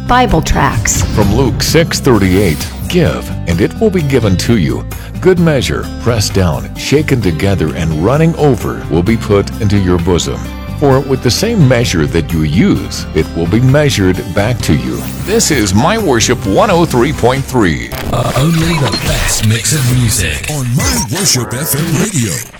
Bible tracts. From Luke 6:38, give, and it will be given to you. Good measure, pressed down, shaken together, and running over will be put into your bosom. For with the same measure that you use, it will be measured back to you. This is My Worship 103.3. Only the best mix of music on My Worship FM Radio.